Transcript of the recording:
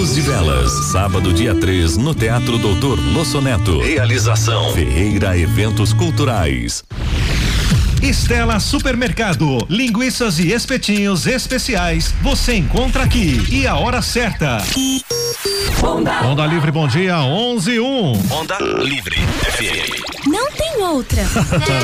Luz de Velas, sábado dia 3 no Teatro Doutor Losso Neto. Realização Ferreira Eventos Culturais. Estela Supermercado, linguiças e espetinhos especiais, você encontra aqui. E a hora certa. Onda Livre, bom dia, 11:01. Onda Livre FM. Não tem outra.